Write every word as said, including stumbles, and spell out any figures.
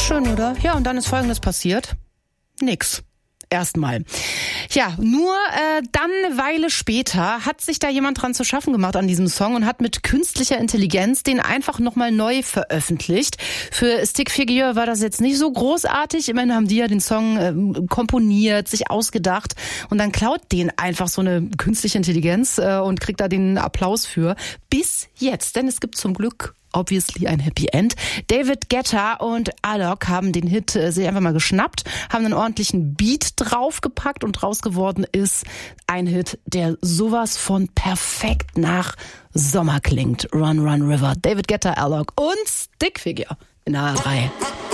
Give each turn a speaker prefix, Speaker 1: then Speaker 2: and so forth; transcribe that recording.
Speaker 1: Schön, oder? Ja, und dann ist Folgendes passiert. Nix. Erstmal. Ja, nur äh, dann eine Weile später hat sich da jemand dran zu schaffen gemacht an diesem Song und hat mit künstlicher Intelligenz den einfach nochmal neu veröffentlicht. Für Stick Figure war das jetzt nicht so großartig. Immerhin haben die ja den Song äh, komponiert, sich ausgedacht und dann klaut den einfach so eine künstliche Intelligenz äh, und kriegt da den Applaus für. Bis jetzt, denn es gibt zum Glück obviously ein Happy End. David Guetta und Alok haben den Hit äh, sich einfach mal geschnappt, haben einen ordentlichen Beat draufgepackt und draus geworden ist ein Hit, der sowas von perfekt nach Sommer klingt. Run, Run, River. David Guetta, Alok und Stick Figure in der A drei.